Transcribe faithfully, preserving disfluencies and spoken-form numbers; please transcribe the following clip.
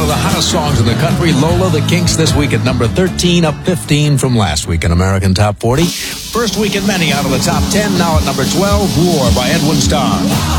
of the hottest songs in the country. Lola, The Kinks, this week at number thirteen, up fifteen from last week in American Top forty. First week in many out of the top ten, now at number twelve, War by Edwin Starr.